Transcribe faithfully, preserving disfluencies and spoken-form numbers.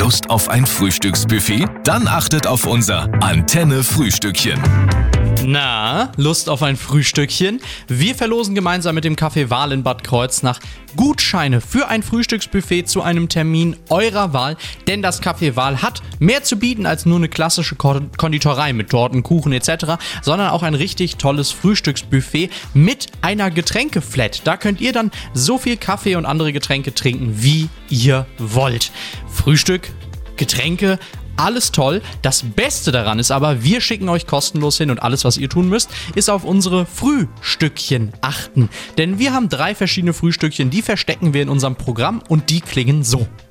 Lust auf ein Frühstücksbuffet? Dann achtet auf unser Antenne-Frühstückchen. Na, Lust auf ein Frühstückchen? Wir verlosen gemeinsam mit dem Café Wahl in Bad Kreuznach Gutscheine für ein Frühstücksbuffet zu einem Termin eurer Wahl, denn das Café Wahl hat mehr zu bieten als nur eine klassische Konditorei mit Torten, Kuchen et cetera, sondern auch ein richtig tolles Frühstücksbuffet mit einer Getränkeflat. Da könnt ihr dann so viel Kaffee und andere Getränke trinken, wie ihr wollt. Frühstück, Getränke, alles toll. Das Beste daran ist aber, wir schicken euch kostenlos hin und alles, was ihr tun müsst, ist auf unsere Frühstückchen achten. Denn wir haben drei verschiedene Frühstückchen, die verstecken wir in unserem Programm und die klingen so.